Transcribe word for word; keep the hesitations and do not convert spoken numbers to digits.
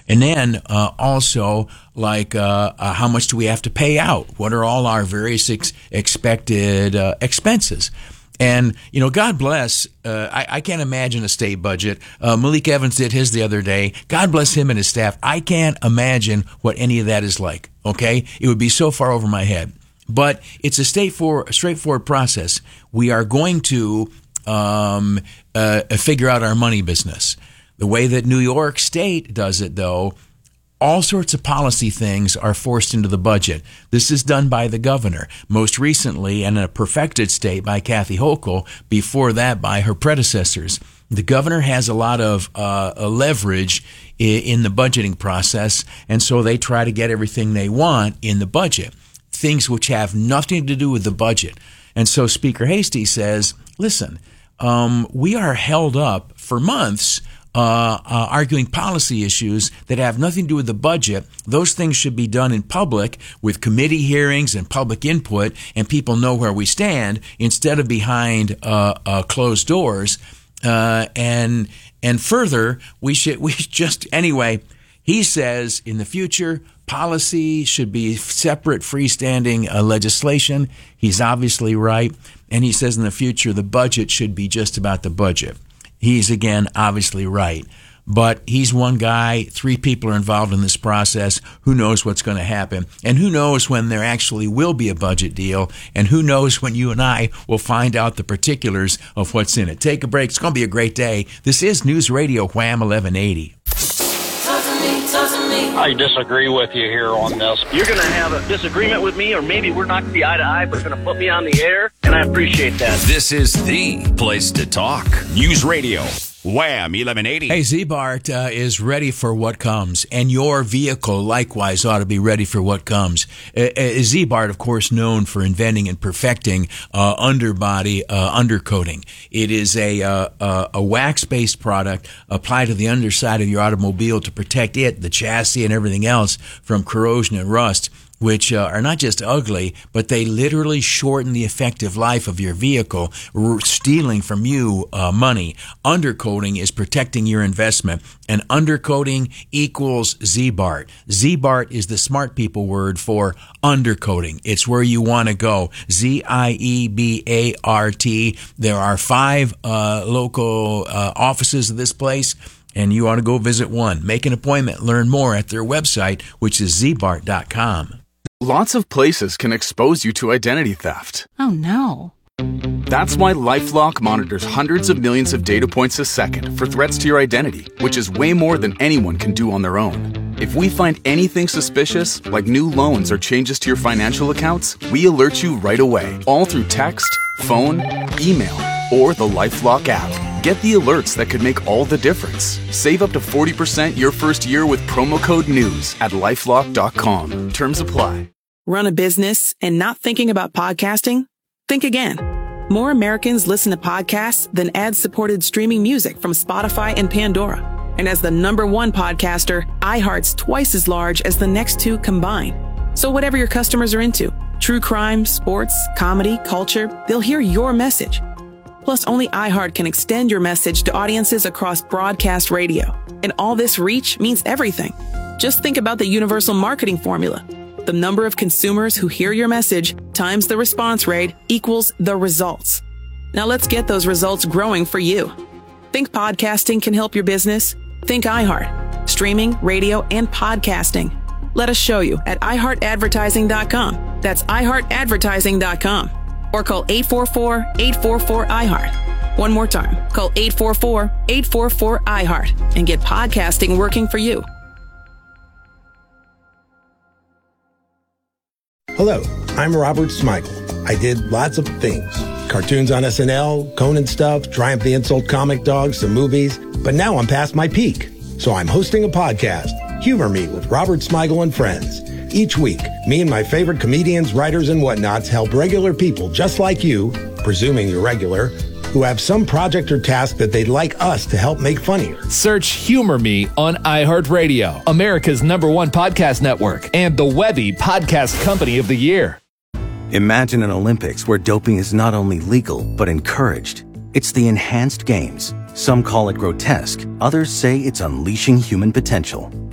And then uh, also, like, uh, uh, how much do we have to pay out? What are all our various ex- expected uh, expenses? And, you know, God bless, uh, I, I can't imagine a state budget. Uh, Malik Evans did his the other day. God bless him and his staff. I can't imagine what any of that is like, okay? It would be so far over my head. But it's a straightforward, straightforward process. We are going to um, uh, figure out our money business. The way that New York State does it, though, all sorts of policy things are forced into the budget. This is done by the governor. Most recently, in a perfected state by Kathy Hochul, before that by her predecessors. The governor has a lot of uh, leverage in the budgeting process, and so they try to get everything they want in the budget, things which have nothing to do with the budget. And so Speaker Hastie says, listen, um, we are held up for months Uh, uh, arguing policy issues that have nothing to do with the budget. Those things should be done in public with committee hearings and public input, and people know where we stand instead of behind uh, uh, closed doors. Uh, and and further, we should we just anyway. He says in the future, policy should be separate, freestanding uh, legislation. He's obviously right, and he says in the future the budget should be just about the budget. He's, again, obviously right. But he's one guy, three people are involved in this process. Who knows what's going to happen? And who knows when there actually will be a budget deal? And who knows when you and I will find out the particulars of what's in it? Take a break. It's going to be a great day. This is News Radio Wham eleven eighty. I disagree with you here on this. You're going to have a disagreement with me, or maybe we're not going to be eye to eye, but it's going to put me on the air, and I appreciate that. This is the place to talk. News Radio Wham eleven eighty. Hey, Z-Bart uh, is ready for what comes, and your vehicle likewise ought to be ready for what comes. Uh, uh, Z-Bart, of course, known for inventing and perfecting uh, underbody uh, undercoating. It is a uh, uh, a wax-based product applied to the underside of your automobile to protect it, the chassis, and everything else from corrosion and rust, which uh, are not just ugly, but they literally shorten the effective life of your vehicle, r- stealing from you uh, money. Undercoating is protecting your investment, and undercoating equals Z-Bart. Z-Bart is the smart people word for undercoating. It's where you want to go. Z I E B A R T. There are five uh, local uh, offices of this place, and you ought to go visit one. Make an appointment. Learn more at their website, which is z bart dot com. Lots of places can expose you to identity theft. Oh, no. That's why LifeLock monitors hundreds of millions of data points a second for threats to your identity, which is way more than anyone can do on their own. If we find anything suspicious, like new loans or changes to your financial accounts, we alert you right away, all through text, phone, email, or the LifeLock app. Get the alerts that could make all the difference. Save up to forty percent your first year with promo code NEWS at lifelock dot com. Terms apply. Run a business and not thinking about podcasting? Think again. More Americans listen to podcasts than ad-supported streaming music from Spotify and Pandora. And as the number one podcaster, iHeart's twice as large as the next two combined. So whatever your customers are into, true crime, sports, comedy, culture, they'll hear your message. Plus, only iHeart can extend your message to audiences across broadcast radio. And all this reach means everything. Just think about the universal marketing formula. The number of consumers who hear your message times the response rate equals the results. Now let's get those results growing for you. Think podcasting can help your business? Think iHeart. Streaming, radio, and podcasting. Let us show you at i heart advertising dot com. That's i heart advertising dot com. Or call eight four four, eight four four, I heart. One more time, call eight four four, eight four four, I heart and get podcasting working for you. Hello, I'm Robert Smigel. I did lots of things. Cartoons on S N L, Conan stuff, Triumph the Insult comic dogs, some movies. But now I'm past my peak. So I'm hosting a podcast, Humor Me with Robert Smigel and Friends. Each week, me and my favorite comedians, writers, and whatnots help regular people just like you, presuming you're regular, who have some project or task that they'd like us to help make funnier. Search Humor Me on iHeartRadio, America's number one podcast network, and the Webby Podcast Company of the Year. Imagine an Olympics where doping is not only legal, but encouraged. It's the Enhanced Games. Some call it grotesque. Others say it's unleashing human potential.